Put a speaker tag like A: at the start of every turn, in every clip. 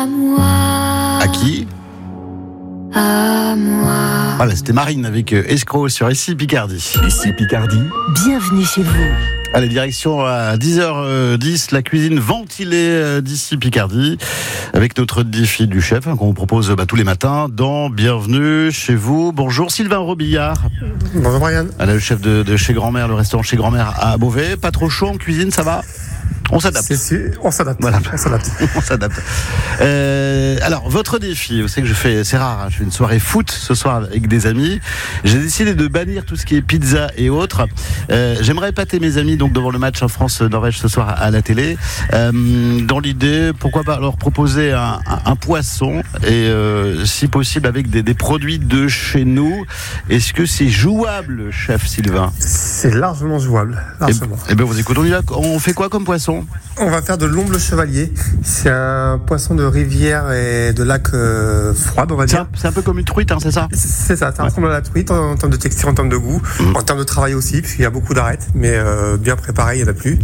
A: À moi.
B: À qui ?
A: À moi.
B: Voilà, c'était Marine avec Escroc sur Ici Picardie.
C: Ici Picardie.
D: Bienvenue chez vous.
B: Allez, direction à 10h10, la cuisine ventilée d'Ici Picardie, avec notre défi du chef qu'on vous propose tous les matins dans Bienvenue chez vous. Bonjour Sylvain Robillard.
E: Bonjour Brian.
B: Le chef de chez Grand-Mère, le restaurant chez Grand-Mère à Beauvais. Pas trop chaud en cuisine, ça va ? On s'adapte.
E: On s'adapte.
B: Voilà.
E: On s'adapte.
B: On s'adapte. Alors, votre défi, vous savez que c'est rare, je fais une soirée foot ce soir avec des amis. J'ai décidé de bannir tout ce qui est pizza et autres. J'aimerais épater mes amis donc devant le match en France-Norvège ce soir à la télé. Dans l'idée, pourquoi pas leur proposer un poisson et si possible avec des produits de chez nous. Est-ce que c'est jouable, chef Sylvain ?
E: C'est largement jouable. Largement.
B: Eh bien, vous écoutez, on fait quoi comme poisson ?
E: On va faire de l'omble chevalier. C'est un poisson de rivière et de lac froide, on va dire.
B: C'est un peu comme une truite, hein, c'est ça ?
E: C'est ça, ça ressemble à la truite en termes de texture, en termes de goût, en termes de travail aussi, puisqu'il y a beaucoup d'arêtes, mais bien préparé, il n'y en a plus.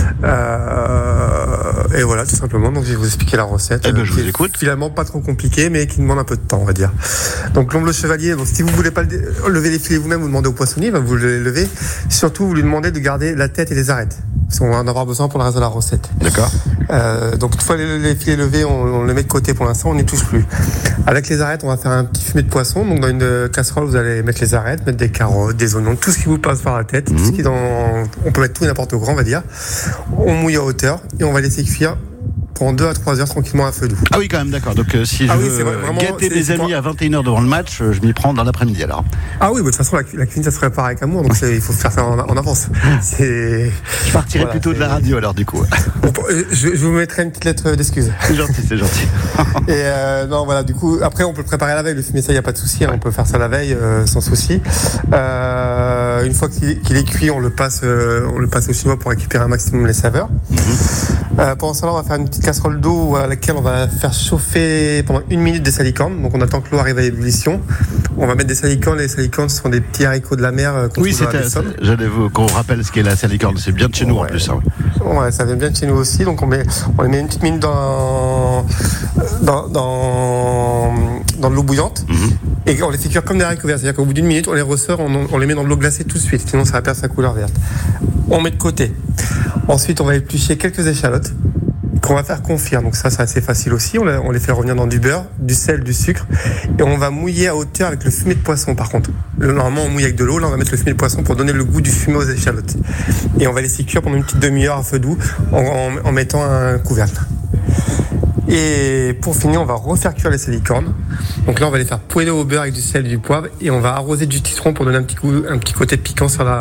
E: Et voilà, tout simplement. Donc je vais vous expliquer la recette.
B: Je vous écoute.
E: Finalement, pas trop compliqué, mais qui demande un peu de temps, on va dire. Donc l'omble chevalier, donc si vous voulez pas lever les filets vous-même, vous demandez au poissonnier, il va vous les lever. Surtout, vous lui demandez de garder la tête et les arêtes. Parce qu'on va en avoir besoin pour le reste de la recette.
B: D'accord.
E: Donc une fois les filets levés, on les met de côté pour l'instant, on n'y touche plus. Avec les arêtes, on va faire un petit fumet de poisson. Donc dans une casserole, vous allez mettre les arêtes, mettre des carottes, des oignons, tout ce qui vous passe par la tête. Tout ce qui est on peut mettre tout et n'importe quoi, on va dire. On mouille à hauteur et on va laisser cuire pendant 2 à 3 heures tranquillement à feu doux.
B: Ah oui, quand même, d'accord. Donc si je veux gâter mes amis à 21h devant le match, je m'y prends dans l'après-midi alors.
E: Ah oui, de toute façon, la cuisine, ça se prépare avec amour, donc il faut faire ça en avance.
B: Je partirai plutôt de la radio alors, du coup.
E: Je vous mettrai une petite lettre d'excuse.
B: C'est gentil.
E: Et non, voilà, du coup, après, on peut le préparer la veille. Le fumet, ça, il n'y a pas de souci. On peut faire ça la veille sans souci. Une fois qu'il est cuit, on le passe au chinois pour récupérer un maximum les saveurs. Pendant ce temps-là, on va faire une petite casserole d'eau à laquelle on va faire chauffer pendant 1 minute des salicornes. Donc on attend que l'eau arrive à ébullition. On va mettre des salicornes. Les salicornes, ce sont des petits haricots de la mer.
B: Oui, j'allais qu'on rappelle ce qu'est la salicorne. C'est bien de chez nous en plus. Hein.
E: Ouais, ça vient bien de chez nous aussi. Donc on les met une petite minute dans de l'eau bouillante. Et on les fait cuire comme des haricots verts. C'est-à-dire qu'au bout d'1 minute, on les ressort, on les met dans de l'eau glacée tout de suite. Sinon, ça va perdre sa couleur verte. On met de côté. Ensuite, on va éplucher quelques échalotes qu'on va faire confire. Donc ça, c'est assez facile aussi. On les fait revenir dans du beurre, du sel, du sucre. Et on va mouiller à hauteur avec le fumet de poisson, par contre. Normalement, on mouille avec de l'eau. Là, on va mettre le fumet de poisson pour donner le goût du fumet aux échalotes. Et on va laisser cuire pendant une petite demi-heure à feu doux en mettant un couvercle. Et pour finir, on va refaire cuire les salicornes. Donc là, on va les faire poêler au beurre avec du sel et du poivre. Et on va arroser du citron pour donner un petit côté piquant sur la